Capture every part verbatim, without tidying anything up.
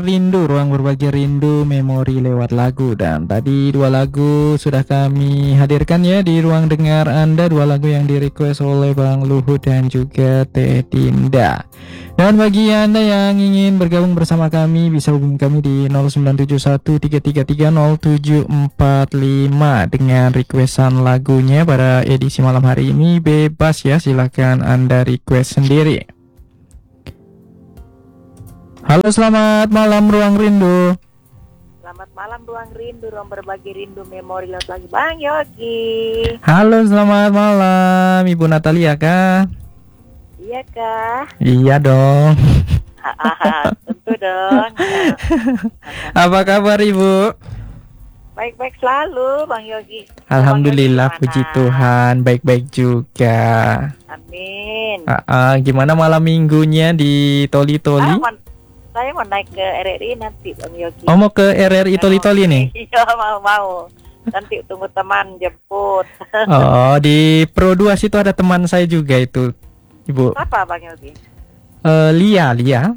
Rindu, ruang berbagi rindu, memori lewat lagu. Dan tadi dua lagu sudah kami hadirkan ya di ruang dengar Anda. Dua lagu yang di request oleh Bang Luhut dan juga Teh Dinda. Dan bagi Anda yang ingin bergabung bersama kami, bisa hubungi kami di nol sembilan tujuh satu tiga tiga tiga nol tujuh empat lima dengan requestan lagunya pada edisi malam hari ini. Bebas ya, silahkan Anda request sendiri. Halo, selamat malam Ruang Rindu. Selamat malam Ruang Rindu, ruang berbagi rindu, memori lewat lagi Bang Yogi. Halo, selamat malam Ibu Natalia kah? Iya kah? Iya dong. Tentu dong. Apa kabar Ibu? Baik-baik selalu Bang Yogi. Alhamdulillah, Bang Yogi puji Tuhan, baik-baik juga. Amin. Uh, uh, gimana malam minggunya di Toli-Toli? Ah, saya mau naik ke R R I nanti Bang Yogi. Oh, mau ke R R I Toli-Toli nih? Iya, mau-mau. Nanti tunggu teman jemput. Oh, di Pro dua situ ada teman saya juga itu, Ibu. Apa Bang Yogi? Uh, Lia, Lia.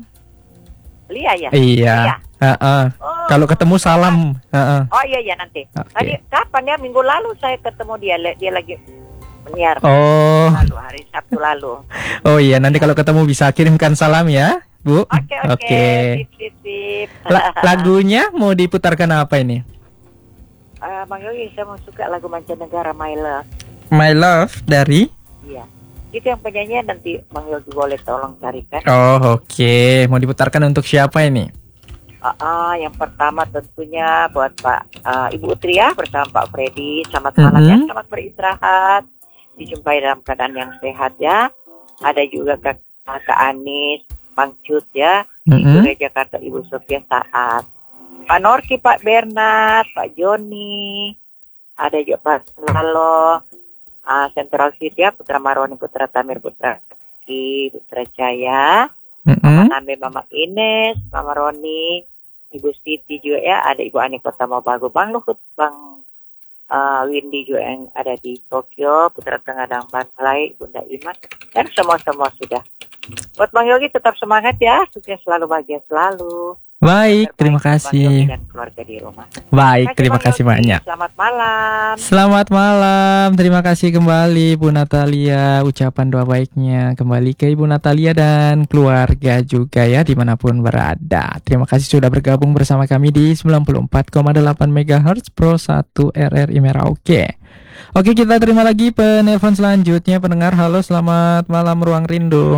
Lia ya? Iya. Lia. Uh, uh. Oh, Kalau ketemu salam. Uh, uh. Oh iya iya nanti. Okay. Tadi kapan ya? Minggu lalu saya ketemu dia, dia lagi menyiar. Oh. Lalu hari Sabtu lalu. Oh iya, nanti kalau ketemu bisa kirimkan salam ya, Bu. Oke oke. Oke. Sip sip sip. La- lagunya mau diputarkan apa ini? Uh, Bang Yogi, saya mau suka lagu mancanegara My Love. My Love dari? Iya. Itu yang penyanyian nanti Bang Yogi boleh tolong carikan. Oh oke, okay. Mau diputarkan untuk siapa ini? Uh, uh, yang pertama tentunya buat Pak uh, Ibu Utri ya bersama Pak Freddy. Selamat malam mm-hmm. ya, selamat beristirahat. Dijumpai dalam keadaan yang sehat ya. Ada juga Kak, Kak Anis, Bang Cut ya. Mm-hmm. Di Jakarta Ibu Sofia Saat. Pak Norki, Pak Bernard, Pak Joni, ada juga Pak Lalo, uh, Central City ya, Putra Maroni, Putra Tamir, Putra Ki, Putra Jaya, mm-hmm. Mama Nambe, Mama Ines, Mama Roni, Ibu Siti juga ya, ada Ibu Ani Kota Mobagu, Bang Luhut, Bang uh, Windy juga yang ada di Tokyo, Putra Tengadang Bantlai, Bunda Iman, dan semua-semua sudah. Buat Bang Yogi tetap semangat ya, sukses selalu, bahagia selalu. Baik, terima kasih. Dan keluarga di rumah. Baik, terima kasih banyak. Selamat malam. Selamat malam, terima kasih kembali Bu Natalia. Ucapan doa baiknya kembali ke Ibu Natalia dan keluarga juga ya, dimanapun berada. Terima kasih sudah bergabung bersama kami di sembilan puluh empat koma delapan megahertz Pro satu R R I Merauke. Oke, kita terima lagi penelpon selanjutnya. Pendengar, halo, selamat malam Ruang Rindu.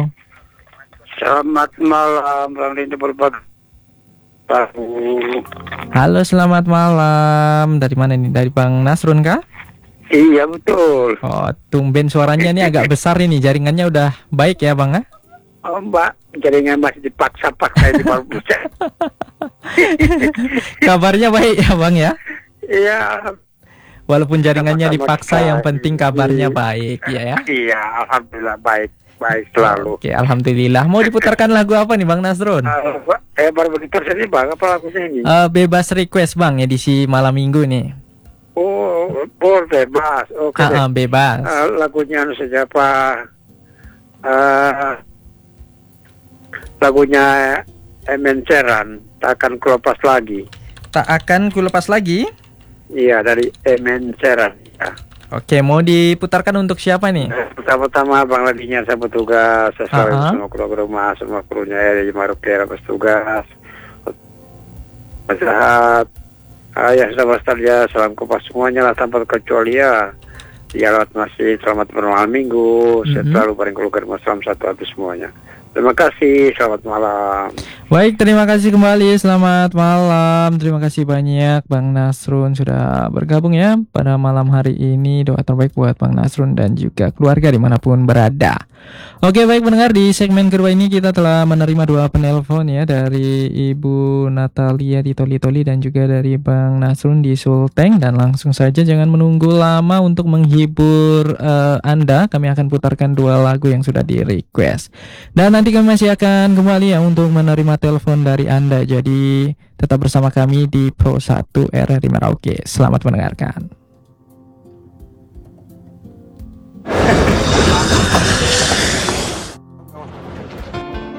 Selamat malam Ruang Rindu berbagi. Halo, selamat malam. Dari mana ini? Dari Bang Nasrun kah? Iya, betul. Oh, tumben suaranya ini agak besar ini. Jaringannya udah baik ya, Bang? Oh, Mbak, jaringan masih dipaksa-paksa di Barbusnya. Kabarnya baik ya, Bang ya? Iya. Walaupun jaringannya dipaksa, yang penting kabarnya baik ya ya? Iya, alhamdulillah baik. Baik selalu. Oke, alhamdulillah. Mau diputarkan lagu apa nih Bang Nasrun? Uh, eh baru begitu sini Bang, apa lagunya ini? Uh, bebas request Bang, edisi malam minggu nih. Oh, oh bebas. Oke. Okay, uh, uh, bebas. Uh, lagunya anu saja Pak. Uh, lagunya Emen Ceran, tak akan kulepas lagi. Tak akan kulepas lagi? Iya, dari Emen Ceran. Ya. Oke, mau diputarkan untuk siapa nih? Pertama-tama Bang Ladinya, saya bertugas, saya selalu uh-huh. semua kru rumah, semua krunya ya, di Marukera bertugas. Sehat, ayah sahabat ya, salam kopas semuanya lah tanpa kecuali ya. Ya lewat masih selamat bermalam minggu, mm-hmm. saya selalu paling keluar salam satu hati semuanya. Terima kasih, selamat malam. Baik, terima kasih kembali, selamat malam. Terima kasih banyak Bang Nasrun sudah bergabung ya pada malam hari ini. Doa terbaik buat Bang Nasrun dan juga keluarga dimanapun berada. Oke, baik pendengar, di segmen kedua ini kita telah menerima dua penelpon ya, dari Ibu Natalia di Toli-Toli dan juga dari Bang Nasrun di Sulteng. Dan langsung saja, jangan menunggu lama untuk menghibur uh, Anda. Kami akan putarkan dua lagu yang sudah di request. Dan nanti kami masih akan kembali ya untuk menerima telepon dari Anda. Jadi tetap bersama kami di Pro satu R R I Merauke. Selamat mendengarkan.